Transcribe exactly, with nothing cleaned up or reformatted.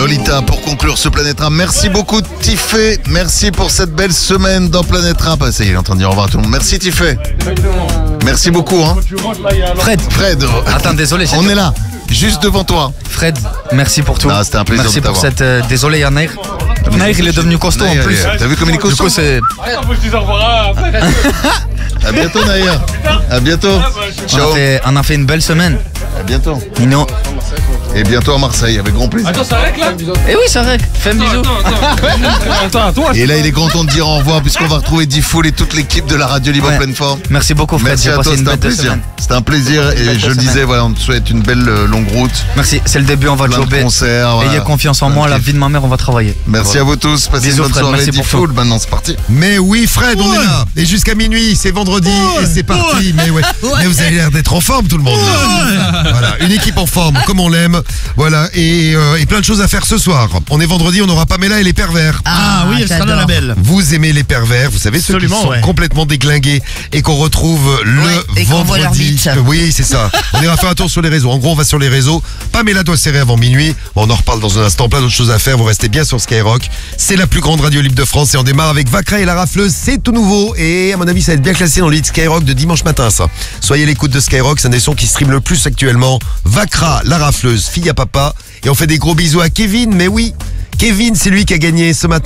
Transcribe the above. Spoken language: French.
Lolita pour conclure ce Planète Rap. Merci beaucoup Tiffé, merci pour cette belle semaine dans Planète Rap. Ah, ça y est, il est en train de dire au revoir à tout le monde. Merci Tiffé. Merci beaucoup. Hein. Fred. Fred. Attends, désolé. On est là, juste devant toi. Fred, merci pour tout. Non, c'était un plaisir merci de pour t'avoir. cette. euh, désolé, Yann Nair. Nair, il est devenu costaud en Naïr, plus. T'as vu comme il est Du costaud? coup, c'est. À bientôt Naïr. À bientôt. On Ciao. a, fait, on a fait une belle semaine. À bientôt. Nino. Et bientôt à Marseille, avec grand plaisir. Attends, ça règle là? Eh oui, ça règle. Fais un bisou. Attends, attends, toi. Et là, il est content de dire au revoir puisqu'on va retrouver D-Fool et toute l'équipe de la radio libre en Ouais. pleine forme. Merci beaucoup, Fred. Merci J'ai à passé toi, une c'était un belle plaisir. semaine. C'était un plaisir et belle je le semaine. disais, voilà, on te souhaite une belle euh, longue route. Merci. C'est le début, on va Plein de jobber. concerts. Ayez voilà. confiance en Plein moi, de la kiff. vie de ma mère, on va travailler. Merci Voilà. à vous tous. Passez Bisous, une bonne Fred, soirée. merci pour D-Fool, maintenant c'est parti. Mais oui, Fred, on est là. Et jusqu'à minuit, c'est vendredi et c'est parti. Mais ouais. Mais vous avez l'air d'être en forme, tout le monde. Voilà, une équipe en forme, comme on l'aime. Voilà, et, euh, et plein de choses à faire ce soir. On est vendredi, on aura Pamela et les pervers. Ah, oui, elle sera là, la belle. Vous aimez les pervers, vous savez, ceux Absolument, qui sont ouais. complètement déglingués et qu'on retrouve le Ouais, et qu'on voit leur vendredi. bite. Oui, c'est ça. On ira faire un tour sur les réseaux. En gros, on va sur les réseaux. Pamela doit serrer avant minuit. Bon, on en reparle dans un instant. Plein d'autres choses à faire. Vous restez bien sur Skyrock. C'est la plus grande radio libre de France et on démarre avec Vakra et la rafleuse. C'est tout nouveau et à mon avis, ça va être bien classé dans le hit Skyrock de dimanche matin, ça. Soyez à l'écoute de Skyrock. C'est un des sons qui stream le plus actuellement. Vakra, la rafleuse, fille à papa. Et on fait des gros bisous à Kevin. Mais oui, Kevin, c'est lui qui a gagné ce matin.